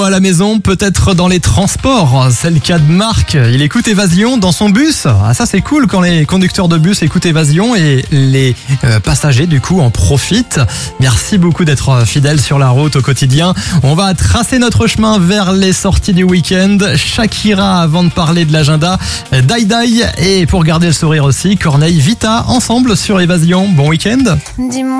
À la maison, peut-être dans les transports, c'est le cas de Marc. Il écoute Évasion dans son bus. Ah, ça c'est cool quand les conducteurs de bus écoutent Évasion et les passagers du coup en profitent. Merci beaucoup d'être fidèles sur la route au quotidien. On va tracer notre chemin vers les sorties du week-end. Shakira avant de parler de l'agenda, Dai Dai et pour garder le sourire aussi, Corneille Vita ensemble sur Évasion. Bon week-end. Dis-moi.